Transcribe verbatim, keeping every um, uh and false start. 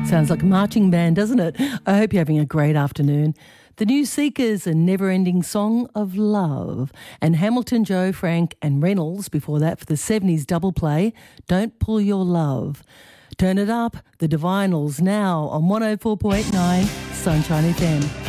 Sounds like a marching band, doesn't it? I hope you're having a great afternoon. The New Seekers, A Never-Ending Song of Love. And Hamilton, Joe, Frank and Reynolds before that for the seventies double play, Don't Pull Your Love. Turn it up, the Divinals now on one oh four point nine Sunshine F M.